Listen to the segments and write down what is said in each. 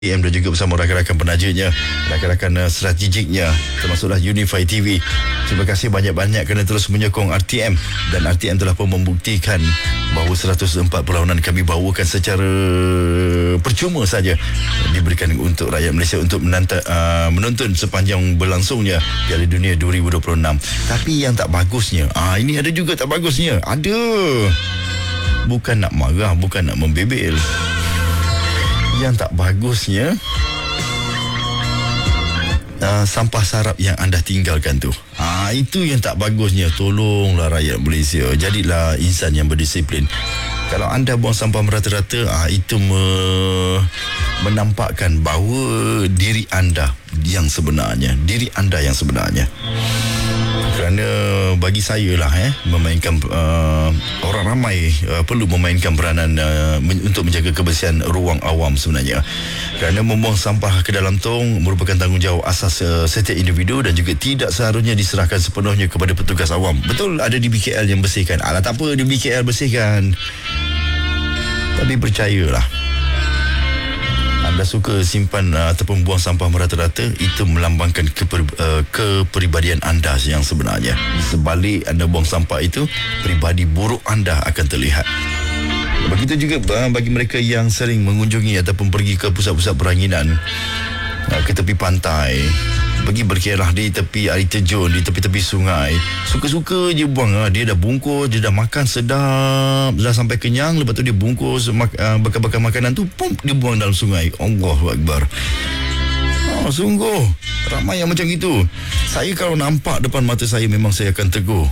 dan juga bersama rakan-rakan penajanya, rakan-rakan strategiknya, termasuklah Unify TV. Terima kasih banyak-banyak kerana terus menyokong RTM, dan RTM telah pun membuktikan bahawa 104 perlawanan kami bawakan secara percuma saja diberikan untuk rakyat Malaysia untuk menonton sepanjang berlangsungnya Piala Dunia 2026. Tapi yang tak bagusnya, ini ada juga tak bagusnya. Ada. Bukan nak marah, bukan nak membebel. Yang tak bagusnya, sampah sarap yang anda tinggalkan tu, itu yang tak bagusnya. Tolonglah rakyat Malaysia, jadilah insan yang berdisiplin. Kalau anda buang sampah merata-rata, itu menampakkan bahawa diri anda yang sebenarnya, kerana bagi saya lah, memainkan orang ramai perlu memainkan peranan untuk menjaga kebersihan ruang awam sebenarnya. Kerana membuang sampah ke dalam tong merupakan tanggungjawab asas setiap individu dan juga tidak seharusnya diserahkan sepenuhnya kepada petugas awam. Betul ada di BKL yang bersihkan. Alah, tak apa di BKL bersihkan. Tapi percayalah, anda suka simpan ataupun buang sampah merata-rata, itu melambangkan kepribadian anda yang sebenarnya. Di sebalik anda buang sampah itu, peribadi buruk anda akan terlihat. Begitu juga bagi mereka yang sering mengunjungi ataupun pergi ke pusat-pusat peranginan, ke tepi pantai, pergi berkelah di tepi air terjun, di tepi-tepi sungai. Suka-suka je buang. Dia dah bungkus, dia dah makan sedap, dah sampai kenyang, lepas tu dia bungkus bakar-bakar makanan tu, pum, dia buang dalam sungai. Allahu Akbar. Sungguh ramai yang macam itu. Saya kalau nampak depan mata saya, memang saya akan tegur.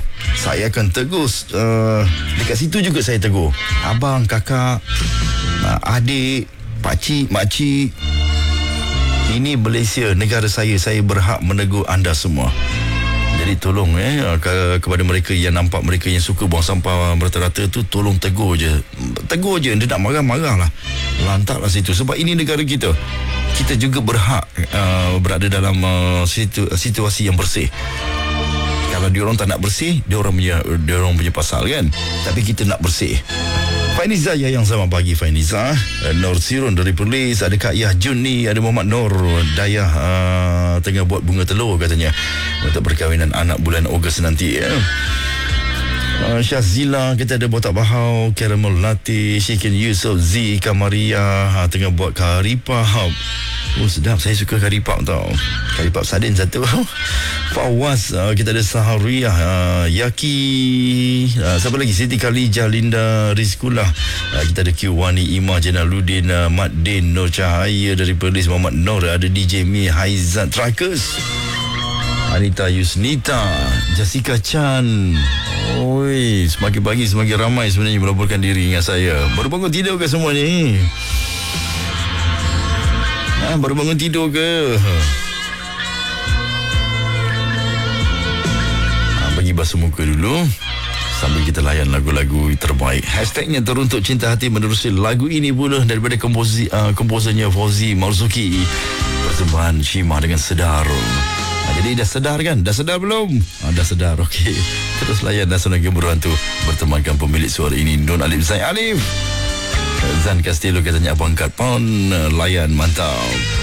Dekat situ juga saya tegur. Abang, kakak, adik, pakcik, makcik, ini Malaysia, negara saya berhak menegur anda semua. Jadi tolong kepada mereka yang nampak mereka yang suka buang sampah merata-rata tu, tolong tegur je. Dia nak marah-marah lah, lantaklah situ. Sebab ini negara kita. Kita juga berhak berada dalam situasi yang bersih. Kalau diorang tak nak bersih, diorang punya pasal kan. Tapi kita nak bersih. Fainiza yang sama pagi, Fainiza. Nur Sirun dari Perlis. Ada Kak Yah Jun ni. Ada Muhammad Nur Dayah tengah buat bunga telur katanya untuk perkahwinan anak bulan Ogos nanti. Syazila, kita ada Botak Bahau, Caramel Latte, Syikin Yusof, Z Kamaria tengah buat karipap. Sedap, saya suka karipap tau. Karipap sardin satu. Fawaz, kita ada Sahariah, Yaki, siapa lagi? Siti Khalijah, Linda Rizkullah, kita ada Kiwani, Imah Janaluddin, Mat Din, Nur Cahaya dari Perlis, Muhammad Nur, ada DJ Mi, Haizat Trackers, Anita Yusnita, Jessica Chan. Oi, semakin pagi semakin ramai sebenarnya melaporkan diri dengan saya. Baru bangun tidur ke semua ni? Baru bangun tidur ke? Bagi basuh muka dulu sambil kita layan lagu-lagu terbaik. Hashtagnya teruntuk cinta hati menerusi lagu ini pula daripada komposernya Fauzi Marzuki. Persembahan Shima dengan Sedar. Jadi dah sedar kan? Dah sedar belum? Dah sedar, okey. Terus layan Nasional Gemuruhan tu bertemankan pemilik suara ini, Don Alif Zain Alif. Zan Castillo katanya Abang Kat Pon. Layan, mantap.